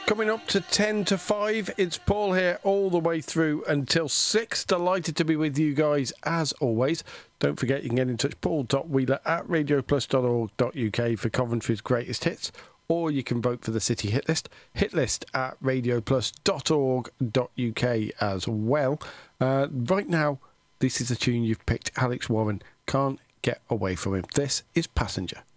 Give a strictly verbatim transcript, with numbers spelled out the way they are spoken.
Coming up to ten to five, it's Paul here all the way through until six. Delighted to be with you guys as always. Don't forget you can get in touch, paul.wheeler at radio plus dot org dot uk for Coventry's greatest hits, or you can vote for the City Hit List, hitlist at radio plus dot org dot uk as well. Uh, right now, this is a tune you've picked, Alex Warren, Can't Get Away From Him. This is Passenger.